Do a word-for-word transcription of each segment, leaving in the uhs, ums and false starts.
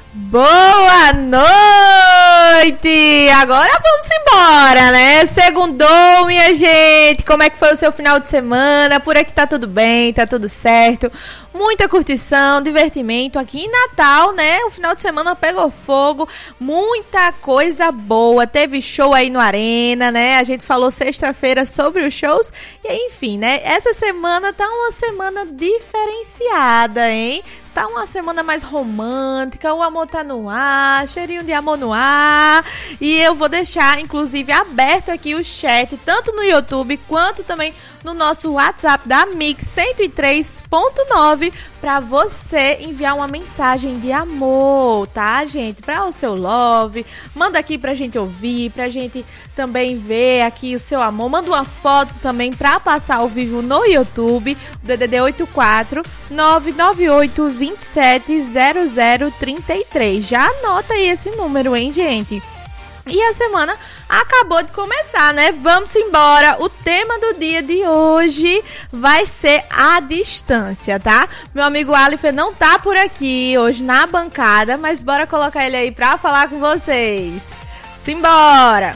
Boa noite! Agora vamos embora, né? Segundou, minha gente! Como é que foi o seu final de semana? Por aqui tá tudo bem, tá tudo certo. Muita curtição, divertimento aqui em Natal, né? O final de semana pegou fogo, muita coisa boa. Teve show aí no Arena, né? A gente falou sexta-feira sobre os shows. E enfim, né? Essa semana tá uma semana diferenciada, hein? Tá uma semana mais romântica, o amor tá no ar, cheirinho de amor no ar. E eu vou deixar, inclusive, aberto aqui o chat, tanto no YouTube quanto também no nosso WhatsApp da Mix cento e três ponto nove, para você enviar uma mensagem de amor, tá, gente? Para o seu love, manda aqui pra gente ouvir, pra gente também ver aqui o seu amor. Manda uma foto também pra passar ao vivo no YouTube, o D D D oito quatro nove nove oito dois sete zero zero três três. Já anota aí esse número, hein, gente? E a semana acabou de começar, né? Vamos embora. O tema do dia de hoje vai ser a distância, tá? Meu amigo Alifer não tá por aqui hoje na bancada, mas bora colocar ele aí pra falar com vocês. Simbora!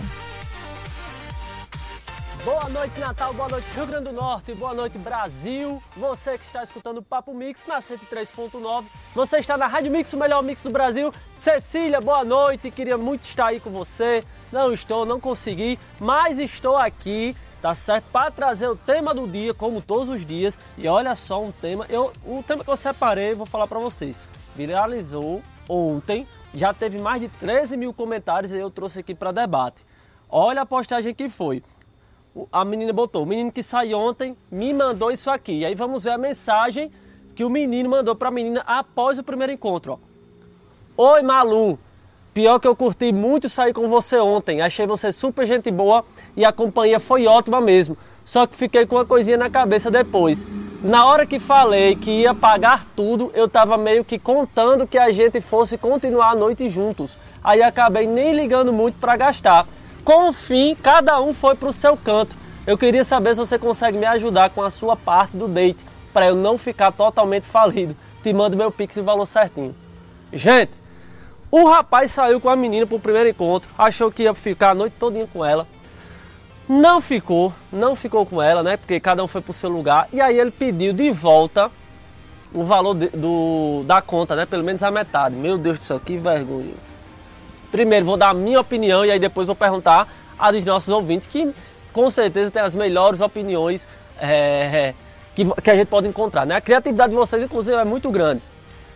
Boa noite, Natal, boa noite, Rio Grande do Norte, boa noite, Brasil. Você que está escutando o Papo Mix na cento e três ponto nove. Você está na Rádio Mix, o melhor mix do Brasil. Cecília, boa noite, queria muito estar aí com você. Não estou, não consegui, mas estou aqui, tá certo? Para trazer o tema do dia, como todos os dias. E olha só um tema, eu, um tema que eu separei, vou falar para vocês. Viralizou ontem, já teve mais de treze mil comentários e eu trouxe aqui para debate. Olha a postagem que foi. A menina botou, o menino que saiu ontem me mandou isso aqui. E aí vamos ver a mensagem que o menino mandou pra menina após o primeiro encontro, ó. Oi, Malu, pior que eu curti muito sair com você ontem. Achei você super gente boa e a companhia foi ótima mesmo. Só que fiquei com uma coisinha na cabeça depois. Na hora que falei que ia pagar tudo, eu tava meio que contando que a gente fosse continuar a noite juntos. Aí acabei nem ligando muito pra gastar. Com o fim, cada um foi pro seu canto. Eu queria saber se você consegue me ajudar com a sua parte do date, para eu não ficar totalmente falido. Te mando meu pix e o valor certinho. Gente, o rapaz saiu com a menina pro primeiro encontro, achou que ia ficar a noite todinha com ela. Não ficou, não ficou com ela, né? Porque cada um foi pro seu lugar. E aí ele pediu de volta o valor de, do, da conta, né? Pelo menos a metade. Meu Deus do céu, que vergonha. Primeiro vou dar a minha opinião e aí depois vou perguntar a dos nossos ouvintes, que com certeza tem as melhores opiniões é, que, que a gente pode encontrar, né? A criatividade de vocês, inclusive, é muito grande.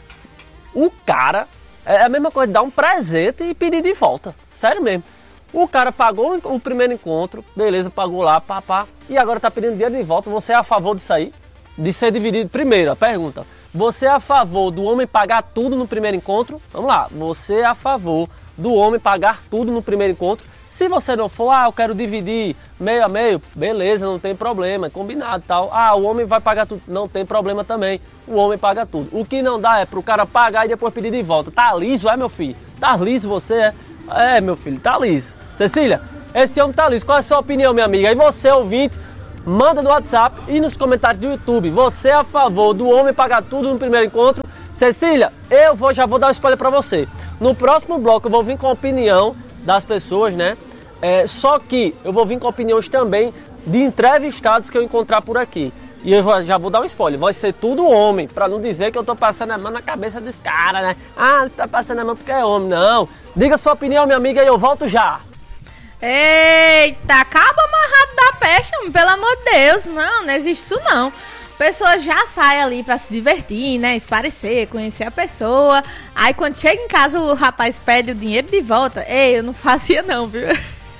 O cara, é a mesma coisa de dar um presente e pedir de volta. Sério mesmo. O cara pagou o primeiro encontro, beleza, pagou lá, papá, e agora tá pedindo dinheiro de volta. Você é a favor disso aí? De ser dividido? Primeiro, a pergunta. Você é a favor do homem pagar tudo no primeiro encontro? Vamos lá. Você é a favor do homem pagar tudo no primeiro encontro? Se você não for, ah, eu quero dividir meio a meio, beleza, não tem problema, é combinado e tal. Ah, o homem vai pagar tudo, não tem problema também, o homem paga tudo. O que não dá é pro cara pagar e depois pedir de volta. Tá liso, é, meu filho? Tá liso você, é? É, meu filho, tá liso. Cecília, esse homem tá liso. Qual é a sua opinião, minha amiga? E você, ouvinte, manda no WhatsApp e nos comentários do YouTube. Você é a favor do homem pagar tudo no primeiro encontro? Cecília, eu vou, já vou dar uma spoiler pra você. No próximo bloco eu vou vir com a opinião das pessoas, né? É, só que eu vou vir com opiniões também de entrevistados que eu encontrar por aqui. E eu já vou dar um spoiler, vai ser tudo homem, pra não dizer que eu tô passando a mão na cabeça dos caras, né? Ah, tá passando a mão porque é homem, não. Diga sua opinião, minha amiga, e eu volto já. Eita, acaba amarrado da peste, pelo amor de Deus. Não, não existe isso não. A pessoa já sai ali pra se divertir, né? Esparecer, conhecer a pessoa. Aí quando chega em casa o rapaz pede o dinheiro de volta. Ei, eu não fazia não, viu?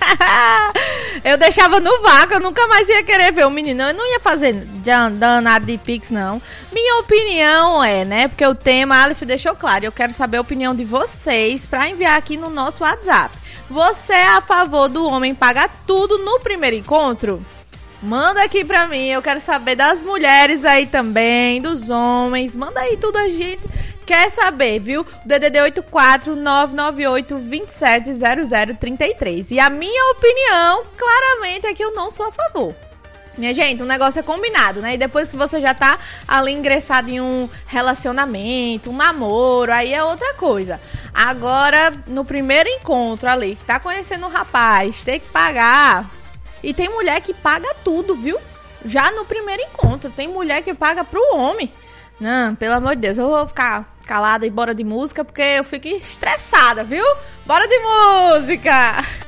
Eu deixava no vácuo, eu nunca mais ia querer ver o menino. Eu não ia fazer danado de pix, não. Minha opinião é, né? Porque o tema, a Aleph deixou claro. Eu quero saber a opinião de vocês pra enviar aqui no nosso WhatsApp. Você é a favor do homem pagar tudo no primeiro encontro? Manda aqui pra mim, eu quero saber das mulheres aí também, dos homens. Manda aí tudo, a gente quer saber, viu? D D D oito quatro nove nove oito dois sete zero zero três três. E a minha opinião, claramente, é que eu não sou a favor. Minha gente, o negócio é combinado, né? E depois que você já tá ali ingressado em um relacionamento, um namoro, aí é outra coisa. Agora, no primeiro encontro ali, que tá conhecendo o rapaz, tem que pagar. E tem mulher que paga tudo, viu? Já no primeiro encontro, tem mulher que paga pro homem. Não, pelo amor de Deus, eu vou ficar calada e bora de música, porque eu fico estressada, viu? Bora de música!